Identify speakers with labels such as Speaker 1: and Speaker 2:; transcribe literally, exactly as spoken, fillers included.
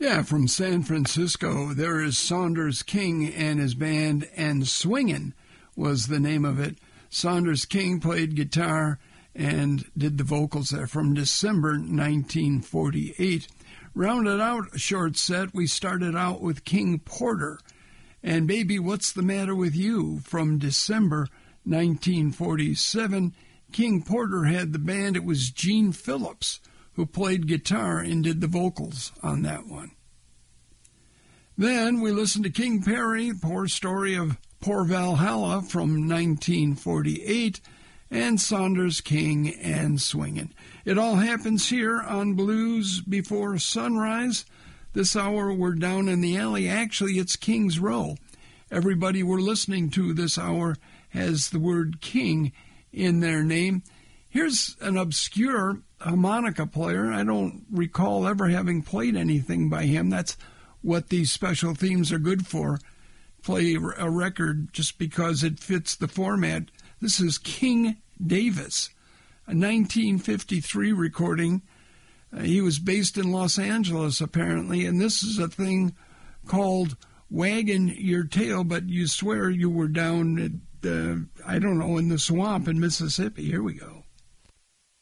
Speaker 1: Yeah, from San Francisco, there is Saunders King and his band, and Swingin' was the name of it. Saunders King played guitar and did the vocals there from December nineteen forty-eight. Rounded out a short set, we started out with King Porter and Baby, What's the Matter with You from December nineteen forty-seven. King Porter had the band. It was Gene Phillips who played guitar and did the vocals on that one. Then we listened to King Perry, Poor Story of Poor Valhalla from nineteen forty-eight, and Saunders King and Swingin'. It all happens here on Blues Before Sunrise. This hour we're down in the alley. Actually, it's King's Row. Everybody we're listening to this hour has the word King in their name. Here's an obscure harmonica player. I don't recall ever having played anything by him. That's what these special themes are good for. Play a record just because it fits the format. This is King Davis, a nineteen fifty-three recording. Uh, he was based in Los Angeles, apparently, and this is a thing called Waggin' Your Tail, but you swear you were down at, uh, I don't know, in the swamp in Mississippi. Here we go.